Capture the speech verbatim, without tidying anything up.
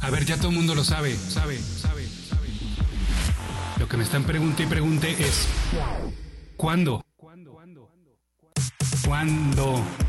A ver, ya todo el mundo lo sabe, sabe, sabe, sabe. Lo que me están pregunte y pregunte es ¿cuándo? ¿Cuándo? ¿Cuándo?